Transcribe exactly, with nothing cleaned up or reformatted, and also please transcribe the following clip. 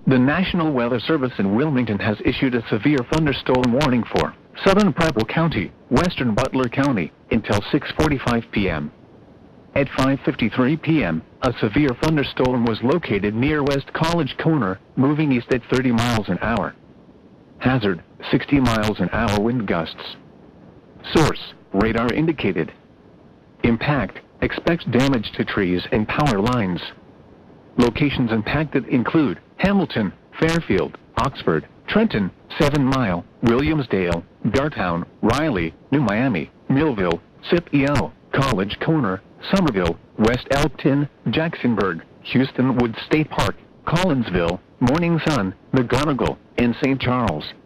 The National Weather Service in Wilmington has issued a severe thunderstorm warning for southern Preble County, western Butler County, until six forty-five p m At five fifty-three p m, a severe thunderstorm was located near West College Corner, moving east at thirty miles an hour. Hazard, sixty miles an hour wind gusts. Source, radar indicated. Impact, expect damage to trees and power lines. Locations impacted include Hamilton, Fairfield, Oxford, Trenton, Seven Mile, Williamsdale, Dartown, Riley, New Miami, Millville, Scipio, College Corner, Somerville, West Elkton, Jacksonburg, Houston Woods State Park, Collinsville, Morning Sun, McGonigal, and Saint Charles.